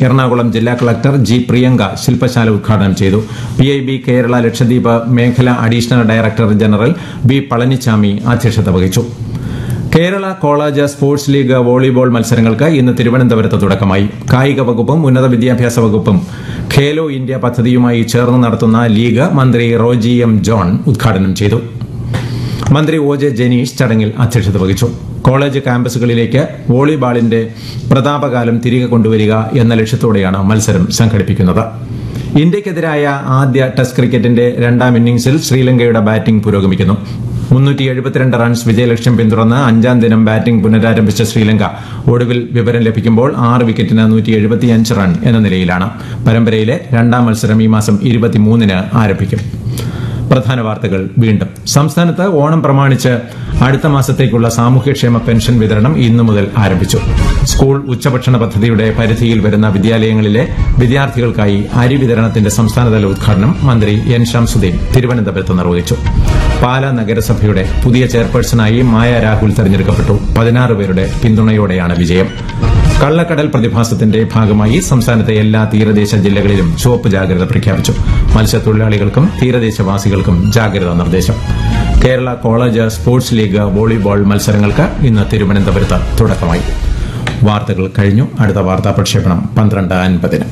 എറണാകുളം ജില്ലാ collector G Priyanka ശില്പശാല ഉദ്ഘാടനം ചെയ്തു. PIB കേരള ലക്ഷദ്വീപ് മേഖല additional director general B Palaniswami അധ്യക്ഷത വഹിച്ചു. Kerala college sports league volleyball മത്സരങ്ങൾക്ക് ഇന്ന് തിരുവനന്തപുരത്ത് തുടക്കമായി. കായിക വകുപ്പും ഉന്നത വിദ്യാഭ്യാസ വകുപ്പും ഖേലോ ഇന്ത്യ പദ്ധതിയുമായി ചേർന്ന് നടത്തുന്ന ലീഗ് മന്ത്രി റോജി എം ജോൺ ഉദ്ഘാടനം ചെയ്തു. മന്ത്രി OJ ജനീഷ് ചടങ്ങിൽ അധ്യക്ഷത വഹിച്ചു. കോളേജ് ക്യാമ്പസുകളിലേക്ക് വോളിബോളിന്റെ പ്രതാപകാലം തിരികെ കൊണ്ടുവരിക എന്ന ലക്ഷ്യത്തോടെയാണ് മത്സരം സംഘടിപ്പിക്കുന്നത്. ഇന്ത്യയ്ക്കെതിരായ ആദ്യ ടെസ്റ്റ് ക്രിക്കറ്റിന്റെ രണ്ടാം ഇന്നിംഗ്സിൽ ശ്രീലങ്കയുടെ ബാറ്റിംഗ് പുരോഗമിക്കുന്നു. 372 റൺസ് വിജയലക്ഷ്യം പിന്തുടർന്ന് അഞ്ചാം ദിനം ബാറ്റിംഗ് പുനരാരംഭിച്ച ശ്രീലങ്ക ഒടുവിൽ വിവരം ലഭിക്കുമ്പോൾ 6 വിക്കറ്റിന് 175 റൺ എന്ന നിലയിലാണ്. പരമ്പരയിലെ രണ്ടാം മത്സരം ഈ മാസം 23-ന് ആരംഭിക്കും. പ്രധാന വാർത്തകൾ വീണ്ടും. സംസ്ഥാനത്ത് ഓണം പ്രമാണിച്ച് അടുത്ത മാസത്തേക്കുള്ള സാമൂഹ്യക്ഷേമ പെൻഷൻ വിതരണം ഇന്നു മുതൽ ആരംഭിച്ചു. സ്കൂൾ ഉച്ചഭക്ഷണ പദ്ധതിയുടെ പരിധിയിൽ വരുന്ന വിദ്യാലയങ്ങളിലെ വിദ്യാർത്ഥികൾക്കായി അരി വിതരണത്തിന്റെ സംസ്ഥാനതല ഉദ്ഘാടനം മന്ത്രി N ശംസുദ്ദീൻ തിരുവനന്തപുരത്ത് നിർവഹിച്ചു. പാലാ നഗരസഭയുടെ പുതിയ ചെയർപേഴ്സണായി മായ രാഹുൽ തെരഞ്ഞെടുക്കപ്പെട്ടു. 16 പേരുടെ പിന്തുണയോടെയാണ് വിജയം. കള്ളക്കടൽ പ്രതിഭാസത്തിന്റെ ഭാഗമായി സംസ്ഥാനത്തെ എല്ലാ തീരദേശ ജില്ലകളിലും ചുവപ്പ് ജാഗ്രത പ്രഖ്യാപിച്ചു. മത്സ്യത്തൊഴിലാളികൾക്കും തീരദേശവാസികൾക്കും ജാഗ്രതാ നിർദ്ദേശം. Kerala college sports league volleyball മത്സരങ്ങൾക്ക് ഇന്ന് തിരുവനന്തപുരത്ത് തുടക്കമായി. വാർത്തകൾ കഴിഞ്ഞു. അടുത്ത വാർത്താ പ്രക്ഷേപണം 12:50-ന്.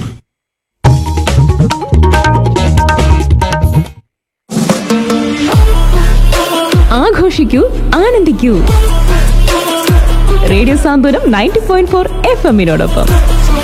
ആഘോഷിക്കൂ, ആനന്ദിക്കൂ. റേഡിയോ സാന്ത്വനം 90.4 FM-നോടൊപ്പം.